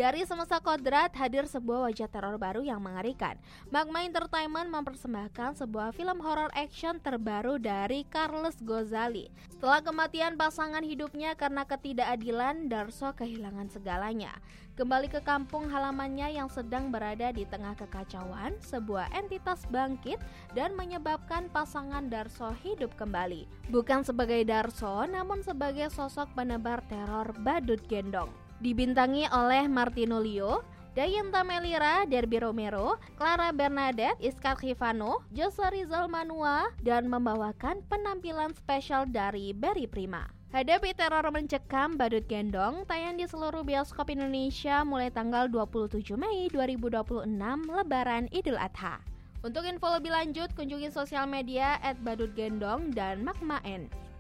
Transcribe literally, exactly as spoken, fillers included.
Dari semesta kodrat hadir sebuah wajah teror baru yang mengerikan. Magma Entertainment mempersembahkan sebuah film horor action terbaru dari Carlos Gozali. Setelah kematian pasangan hidupnya karena ketidakadilan, Darso kehilangan segalanya. Kembali ke kampung halamannya yang sedang berada di tengah kekacauan, sebuah entitas bangkit dan menyebabkan pasangan Darso hidup kembali. Bukan sebagai Darso, namun sebagai sosok penebar teror badut gendong. Dibintangi oleh Martino Leo, Dayenta Melira, Derby Romero, Clara Bernadette, Iskar Khifano, Jose Rizal Manua, dan membawakan penampilan spesial dari Barry Prima. Hadapi teror mencekam badut gendong, tayang di seluruh bioskop Indonesia mulai tanggal dua puluh tujuh Mei dua ribu dua puluh enam, Lebaran Idul Adha. Untuk info lebih lanjut, kunjungi sosial media et badutgendong dan Magma N.